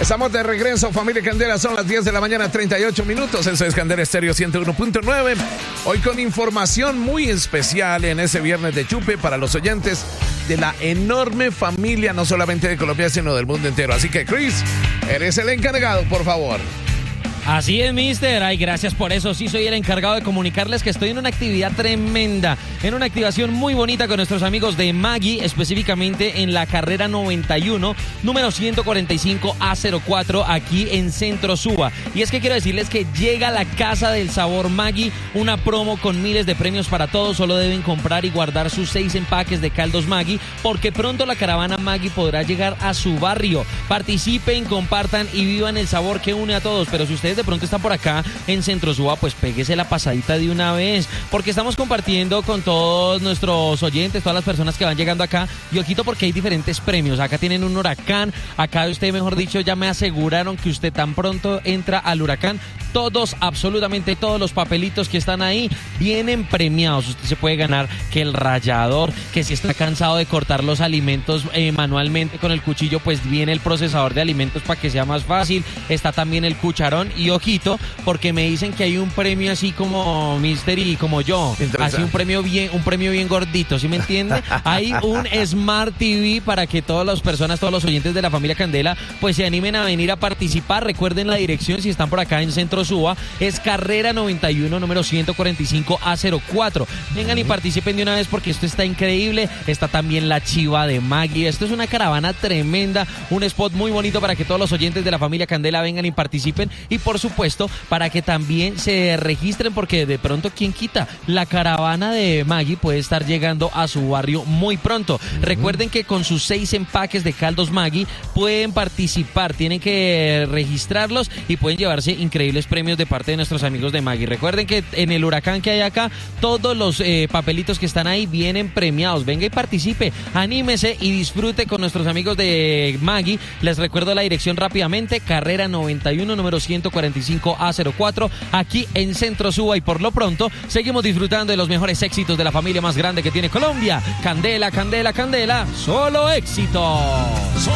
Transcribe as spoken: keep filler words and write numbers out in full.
Estamos de regreso, familia Candela, son las diez de la mañana, treinta y ocho minutos. Eso es Candela Estéreo ciento uno punto nueve. Hoy con información muy especial en ese viernes de chupe para los oyentes de la enorme familia, no solamente de Colombia, sino del mundo entero. Así que, Chris, eres el encargado, por favor. Así es, mister. Ay, gracias por eso. Sí, soy el encargado de comunicarles que estoy en una actividad tremenda, en una activación muy bonita con nuestros amigos de Maggi, específicamente en la carrera noventa y uno, número ciento cuarenta y cinco A cero cuatro, aquí en Centro Suba. Y es que quiero decirles que llega la Casa del Sabor Maggi, una promo con miles de premios para todos. Solo deben comprar y guardar sus seis empaques de caldos Maggi, porque pronto la caravana Maggi podrá llegar a su barrio. Participen, compartan y vivan el sabor que une a todos. Pero si ustedes de pronto están por acá en Centro Suba, pues péguese la pasadita de una vez, porque estamos compartiendo con todos nuestros oyentes, todas las personas que van llegando acá. Y ojito, porque hay diferentes premios. Acá tienen un huracán, acá usted, mejor dicho, ya me aseguraron que usted tan pronto entra al huracán, todos, absolutamente todos los papelitos que están ahí vienen premiados. Usted se puede ganar que el rallador, que si está cansado de cortar los alimentos eh, manualmente con el cuchillo, pues viene el procesador de alimentos para que sea más fácil. Está también el cucharón. Y ojito, porque me dicen que hay un premio así como Mister y como yo, así un premio bien, un premio bien gordito, ¿sí me entiende? Hay un Smart T V para que todas las personas, todos los oyentes de la familia Candela, pues se animen a venir a participar. Recuerden la dirección si están por acá en Centro Suba, es carrera noventa y uno, número ciento cuarenta y cinco A cero cuatro. Vengan y participen de una vez, porque esto está increíble. Está también la chiva de Maggi. Esto es una caravana tremenda, un spot muy bonito para que todos los oyentes de la familia Candela vengan y participen. Y por supuesto, para que también se registren, porque de pronto, ¿quién quita? La caravana de Maggi puede estar llegando a su barrio muy pronto. Uh-huh. Recuerden que con sus seis empaques de caldos Maggi pueden participar, tienen que registrarlos y pueden llevarse increíbles premios de parte de nuestros amigos de Maggi. Recuerden que en el huracán que hay acá, todos los eh, papelitos que están ahí vienen premiados. Venga y participe, anímese y disfrute con nuestros amigos de Maggi. Les recuerdo la dirección rápidamente: carrera noventa y uno, número ciento cuarenta y cinco A cero cuatro, aquí en Centro Suba. Y por lo pronto seguimos disfrutando de los mejores éxitos de la familia más grande que tiene Colombia. Candela, Candela, Candela, solo éxito.